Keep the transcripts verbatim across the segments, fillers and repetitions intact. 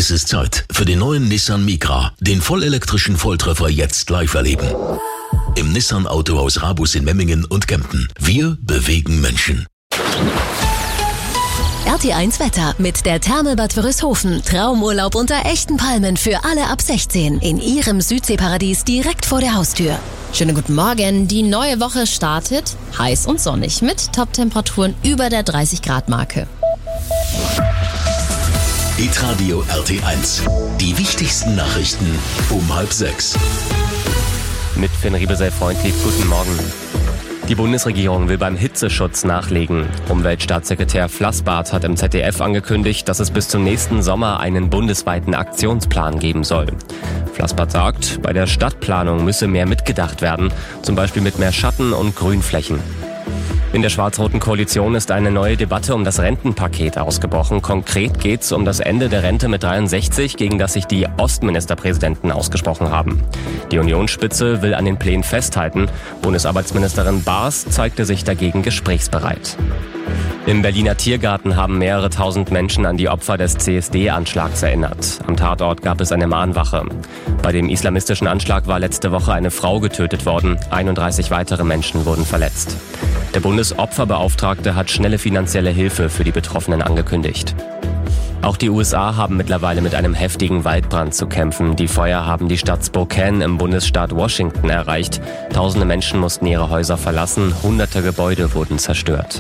Es ist Zeit für den neuen Nissan Micra, den vollelektrischen Volltreffer jetzt live erleben. Im Nissan Autohaus Rabus in Memmingen und Kempten. Wir bewegen Menschen. R T eins Wetter mit der Therme Bad Wörishofen. Traumurlaub unter echten Palmen für alle ab sechzehn. In Ihrem Südseeparadies direkt vor der Haustür. Schönen guten Morgen. Die neue Woche startet heiß und sonnig mit Top-Temperaturen über der dreißig Grad Marke. Hitradio R T eins. Die wichtigsten Nachrichten um halb sechs. Mit Finn Riebesell freundlich guten Morgen. Die Bundesregierung will beim Hitzeschutz nachlegen. Umweltstaatssekretär Flassbart hat im Z D F angekündigt, dass es bis zum nächsten Sommer einen bundesweiten Aktionsplan geben soll. Flassbart sagt, bei der Stadtplanung müsse mehr mitgedacht werden, zum Beispiel mit mehr Schatten- und Grünflächen. In der schwarz-roten Koalition ist eine neue Debatte um das Rentenpaket ausgebrochen. Konkret geht es um das Ende der Rente mit dreiundsechzig, gegen das sich die Ostministerpräsidenten ausgesprochen haben. Die Unionsspitze will an den Plänen festhalten. Bundesarbeitsministerin Baas zeigte sich dagegen gesprächsbereit. Im Berliner Tiergarten haben mehrere tausend Menschen an die Opfer des C S D-Anschlags erinnert. Am Tatort gab es eine Mahnwache. Bei dem islamistischen Anschlag war letzte Woche eine Frau getötet worden. einunddreißig weitere Menschen wurden verletzt. Der Bundesopferbeauftragte hat schnelle finanzielle Hilfe für die Betroffenen angekündigt. Auch die U S A haben mittlerweile mit einem heftigen Waldbrand zu kämpfen. Die Feuer haben die Stadt Spokane im Bundesstaat Washington erreicht. Tausende Menschen mussten ihre Häuser verlassen. Hunderte Gebäude wurden zerstört.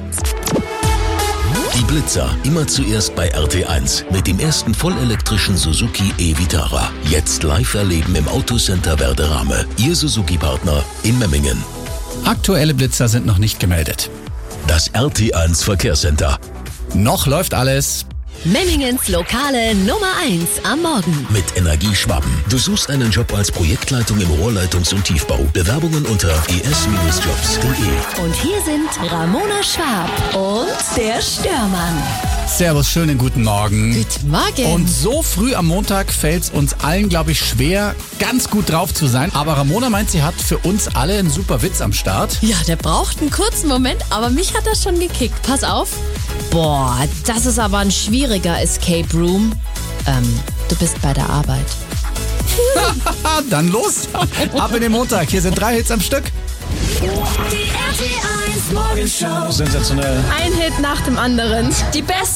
Die Blitzer, immer zuerst bei R T eins mit dem ersten vollelektrischen Suzuki e-Vitara. Jetzt live erleben im Autocenter Werderame. Ihr Suzuki-Partner in Memmingen. Aktuelle Blitzer sind noch nicht gemeldet. Das R T eins Verkehrscenter. Noch läuft alles. Memmingens lokale Nummer eins am Morgen. Mit Energie Schwaben. Du suchst einen Job als Projektleitung im Rohrleitungs- und Tiefbau. Bewerbungen unter g s jobs punkt de. Und hier sind Ramona Schwab und der Störmann. Servus, schönen guten Morgen. Guten Morgen. Und so früh am Montag fällt es uns allen, glaube ich, schwer, ganz gut drauf zu sein. Aber Ramona meint, sie hat für uns alle einen super Witz am Start. Ja, der braucht einen kurzen Moment, aber mich hat das schon gekickt. Pass auf. Boah, das ist aber ein schwieriger Escape Room. Ähm, du bist bei der Arbeit. Dann los. Ab in den Montag. Hier sind drei Hits am Stück. Die R T eins Morgenshow. Sensationell. Ein Hit nach dem anderen. Die besten